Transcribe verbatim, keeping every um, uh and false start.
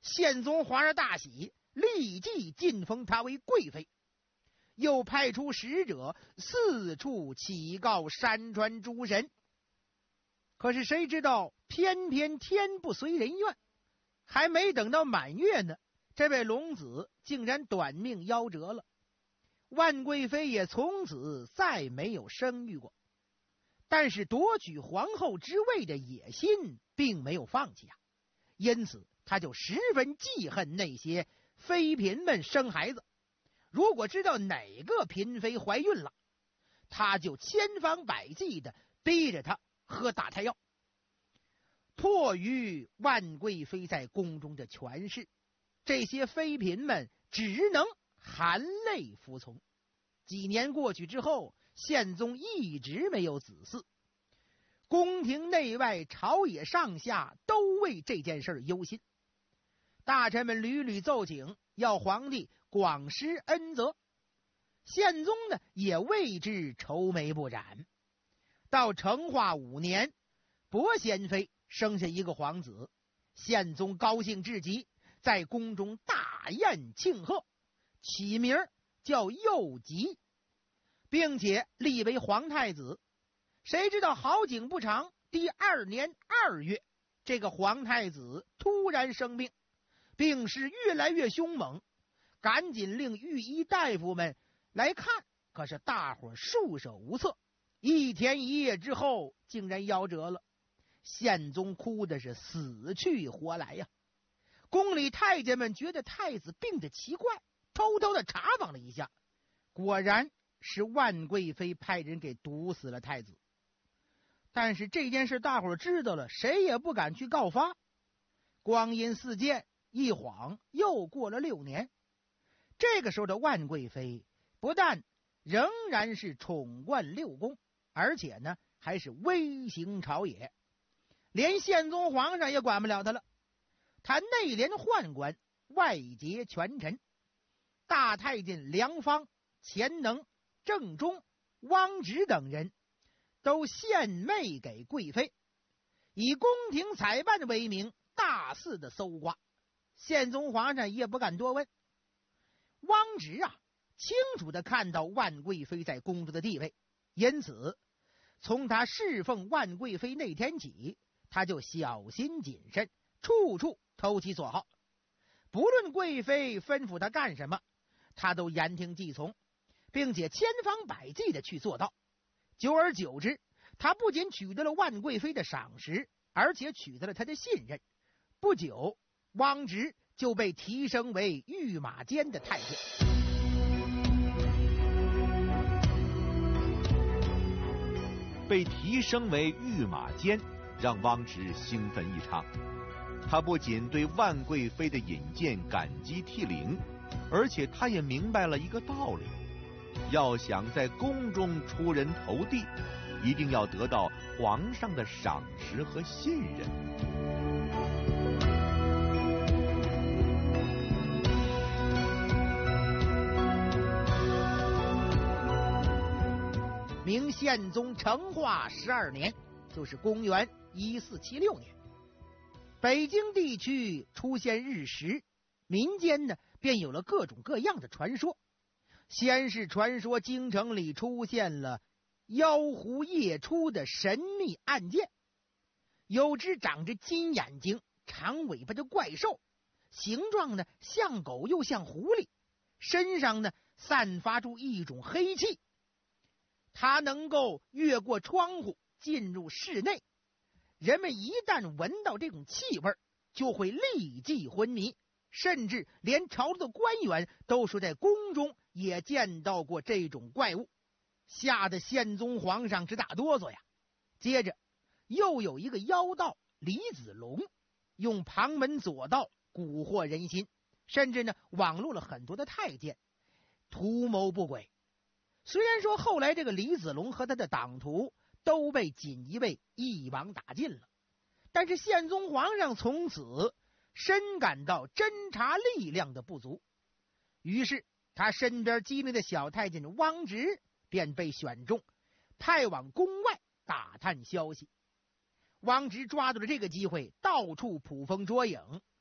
宪宗皇上大喜，立即晋封她为贵妃，又派出使者四处启告山川诸神。可是谁知道偏偏天不随人愿，还没等到满月呢，这位龙子竟然短命夭折了。万贵妃也从此再没有生育过，但是夺取皇后之位的野心并没有放弃啊，因此他就十分记恨那些妃嫔们生孩子。如果知道哪个嫔妃怀孕了，他就千方百计的逼着她喝打胎药。迫于万贵妃在宫中的权势，这些妃嫔们只能含泪服从。几年过去之后，宪宗一直没有子嗣，宫廷内外朝野上下都为这件事忧心。大臣们屡屡奏请，要皇帝广施恩泽，宪宗呢也为之愁眉不展。到成化五年，博贤妃生下一个皇子，宪宗高兴至极，在宫中大宴庆贺，起名叫幼吉，并且立为皇太子。谁知道好景不长，第二年二月，这个皇太子突然生病，病势越来越凶猛，赶紧令御医大夫们来看，可是大伙束手无策。一天一夜之后，竟然夭折了。宪宗哭的是死去活来呀！宫里太监们觉得太子病得奇怪，偷偷的查访了一下，果然是万贵妃派人给毒死了太子。但是这件事大伙儿知道了，谁也不敢去告发。光阴似箭，一晃又过了六年。这个时候的万贵妃不但仍然是宠冠六宫，而且呢还是威行朝野，连宪宗皇上也管不了他了。他内连宦官，外结权臣，大太监梁方、钱能、郑忠、汪直等人都献媚给贵妃，以宫廷采办为名大肆的搜刮。宪宗皇上也不敢多问。汪直啊，清楚的看到万贵妃在宫中的地位，因此从他侍奉万贵妃那天起，他就小心谨慎，处处投其所好。不论贵妃吩咐他干什么，他都言听计从，并且千方百计的去做到。久而久之，他不仅取得了万贵妃的赏识，而且取得了他的信任。不久，汪直就被提升为御马监的太监。 被提升为御马监，让汪直兴奋异常。他不仅对万贵妃的引荐感激涕零，而且他也明白了一个道理：要想在宫中出人头地，一定要得到皇上的赏识和信任。 明宪宗成化十二年，就是公元一四七六年，北京地区出现日食，民间呢便有了各种各样的传说。先是传说京城里出现了妖狐夜出的神秘案件，有只长着金眼睛、长尾巴的怪兽，形状呢像狗又像狐狸，身上呢散发出一种黑气，它能够越过窗户进入室内，人们一旦闻到这种气味，就会立即昏迷，甚至连朝中的官员都说在宫中也见到过这种怪物，吓得宪宗皇上直打哆嗦呀。接着又有一个妖道李子龙，用旁门左道蛊惑人心，甚至呢网络了很多的太监，图谋不轨。虽然说后来这个李子龙和他的党徒都被锦衣卫一网打尽了，但是宪宗皇上从此深感到侦察力量的不足，于是他身边机灵的小太监汪直便被选中，派往宫外打探消息。汪直抓住了这个机会，到处捕风捉影，